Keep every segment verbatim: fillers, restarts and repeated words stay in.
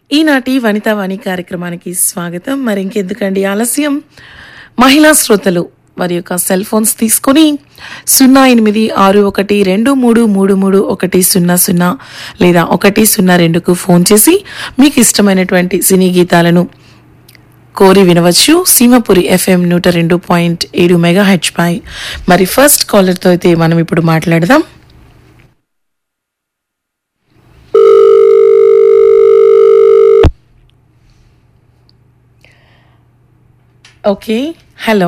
ఈనాటి వనితా వాణి కార్యక్రమానికి స్వాగతం. మరి ఇంకెందుకండి ఆలస్యం, మహిళా శ్రోతలు వారి యొక్క సెల్ ఫోన్స్ తీసుకొని సున్నా ఎనిమిది ఆరు ఒకటి రెండు మూడు మూడు మూడు ఒకటి సున్నా సున్నా లేదా ఒకటి సున్నా రెండుకు ఫోన్ చేసి మీకు ఇష్టమైనటువంటి సినీ గీతాలను కోరి వినవచ్చు. సీమపురి ఎఫ్ఎం నూట రెండు పాయింట్ ఏడు మెగా హెచ్ పై. మరి ఫస్ట్ కాలర్తో అయితే మనం ఇప్పుడు మాట్లాడదాం. ఓకే, హలో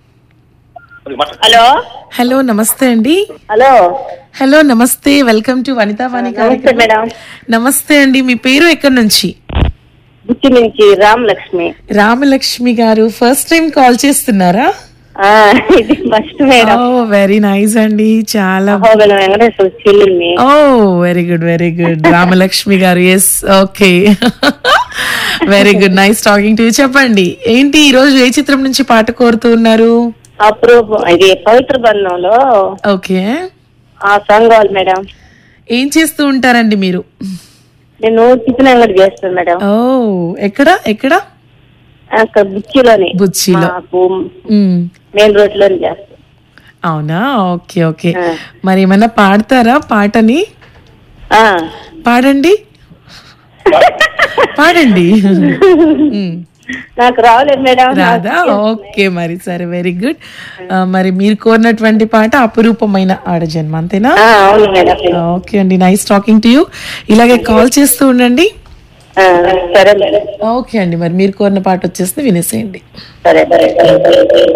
హలో హలో నమస్తే అండి. హలో హలో నమస్తే, వెల్కమ్ టు వనితా వాణి నమస్తే కార్యక్రమం. మేడం. నమస్తే అండి, మీ పేరు ఎక్కడి నుంచి? బుచ్చి నుంచి రామలక్ష్మి. రామలక్ష్మి గారు ఫస్ట్ టైం కాల్ చేస్తున్నారా? ఆ, ఇది ఫస్ట్ మేడం. ఓ వెరీ నైస్ అండి, చాలా అహోబిలం వెంకటేశ్వర చెల్లిని. ఓ very good very good Ramalakshmi గారు. Yes, okay, very good, nice talking to you. చెప్పండి, ఏంటి ఈ రోజు ఏ చిత్రం నుంచి పాట కోరుతూ ఉన్నారు? అప్రూవ్ ఇది పవిత్ర బంధంలో ఓకే, ఆ సాంగ్ కావాలి మేడం. ఏం చేస్తూ ఉంటారండి మీరు? నేను టిఫిన్ అంగడి చేస్తాను మేడం. ఓ ఎక్కడ ఎక్కడ? అక్కడ బుచ్చిలోని బుచ్చిలో. మాకు మ్, మెయిన్ రోడ్ లోని చేస్తాను. అవునా, ఓకే ఓకే. ఆ. మరి ఏమన్నా పాడతారా పాటని? ఆ. పాడండి పాడండి. మ్, నాకు రావలేదు మేడం. రాదా? ఓకే, మరి సరే, వెరీ గుడ్. మరి మీరు కోరినటువంటి పాట అపురూపమైన ఆడజన్మ, అంతేనా? ఆ, అవును మేడం. ఓకే అండి, నైస్ టాకింగ్ టు యూ. ఇలాగే కాల్ చేస్తూ ఉండండి. ఆ, సరే మేడం. ఓకే అండి, మరి మీరు కోరిన పాట వచ్చేసి వినేసేయండి. సరే సరే సరే సరే